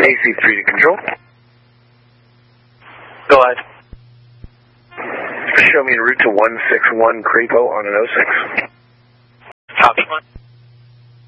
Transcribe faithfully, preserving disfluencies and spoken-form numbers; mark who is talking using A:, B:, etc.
A: A C three to control.
B: Go ahead.
A: Show me en route to one six one Crapo on an oh six.
B: Copy.